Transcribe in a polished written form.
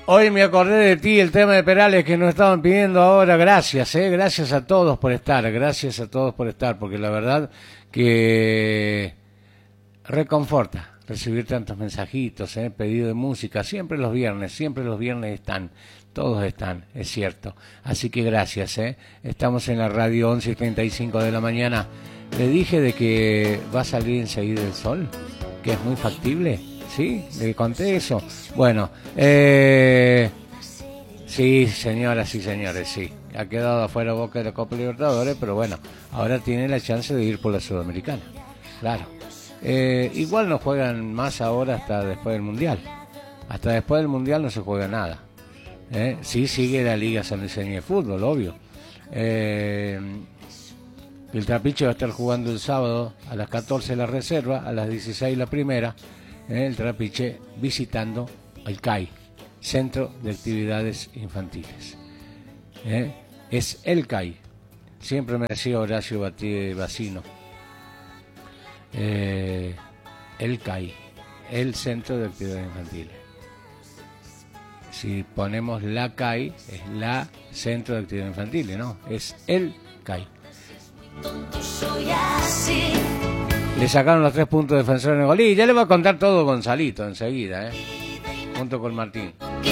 Hoy me acordé de ti, el tema de Perales que nos estaban pidiendo ahora. Gracias, gracias a todos por estar, porque la verdad que reconforta recibir tantos mensajitos, pedido de música, siempre los viernes están, todos están, es cierto. Así que gracias, estamos en la radio 11:35 de la mañana. Le dije de que va a salir enseguida el sol, que es muy factible. ¿Sí? ¿Le conté eso? Bueno, sí, señoras y señores, sí. Ha quedado afuera Boca de la Copa Libertadores, pero bueno, ahora tiene la chance de ir por la Sudamericana. Claro. Igual no juegan más ahora hasta después del Mundial. Hasta después del Mundial no se juega nada. Sí sigue la Liga Sanluiseña de Fútbol, obvio. El Trapiche va a estar jugando el sábado a las 14 la reserva, a las 16 la primera. El Trapiche visitando el CAI, Centro de Actividades Infantiles. Es el CAI. Siempre me decía Horacio Bacino. El CAI, el Centro de Actividades Infantiles. Si ponemos la CAI, es la Centro de Actividades Infantiles, ¿no? Es el CAI. Le sacaron los 3 puntos defensores en Golí. Ya le va a contar todo Gonzalito enseguida, junto con Martín.